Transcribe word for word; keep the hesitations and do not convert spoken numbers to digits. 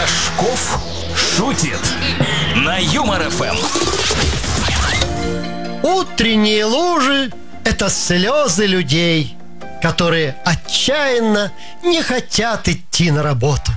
Рожков шутит на Юмор ФМ. Утренние лужи – это слезы людей, которые отчаянно не хотят идти на работу.